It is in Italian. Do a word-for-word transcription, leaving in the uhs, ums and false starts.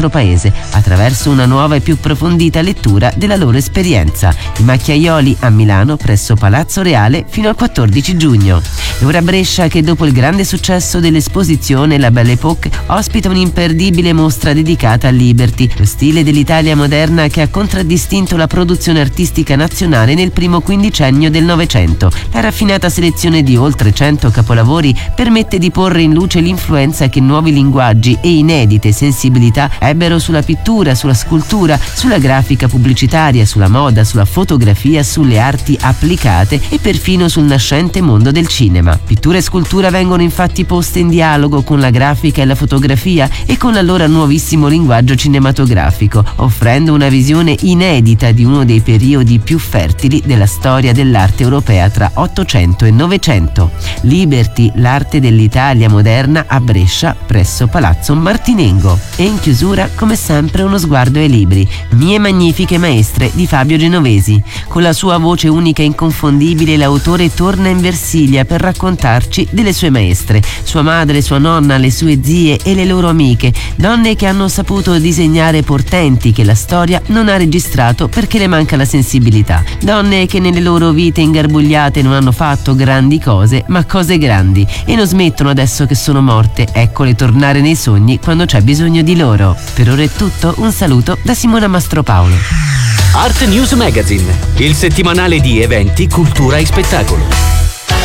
nostro paese attraverso una nuova e più approfondita lettura della loro esperienza. I Macchiaioli a Milano presso Palazzo Reale fino al quattordici giugno. E ora Brescia, che dopo il grande successo dell'esposizione La Belle Époque ospita un'imperdibile mostra dedicata a Liberty, lo stile dell'Italia moderna che ha contraddistinto la produzione artistica nazionale nel primo quindicennio del Novecento. La raffinata selezione di oltre cento capolavori permette di porre in luce l'influenza che nuovi linguaggi e inedite sensibilità ebbero sulla pittura, sulla scultura, sulla grafica pubblicitaria, sulla moda, sulla fotografia, sulle arti applicate e perfino sul nascente mondo del cinema. Pittura e scultura vengono infatti poste in dialogo con la grafica e la fotografia e con l'allora nuovissimo linguaggio cinematografico, offrendo una visione inedita di uno dei periodi più fertili della storia dell'arte europea tra Ottocento e Novecento. Liberty, l'arte dell'Italia moderna a Brescia presso Palazzo Martinengo. E in chiusura, come sempre, uno sguardo ai libri. Mie magnifiche maestre di Fabio Genovesi. Con la sua voce unica e inconfondibile, l'autore torna in Versilia per raccontarci delle sue maestre, sua madre, sua nonna, le sue zie e le loro amiche, donne che hanno saputo disegnare portenti che la storia non ha registrato perché le manca la sensibilità, donne che nelle loro vite ingarbugliate non hanno fatto grandi cose, ma cose grandi, e non smettono adesso che sono morte, eccole tornare nei sogni quando c'è bisogno di loro. Per ora è tutto, un saluto da Simona Mastropaolo. Art News Magazine, il settimanale di eventi, cultura e spettacolo.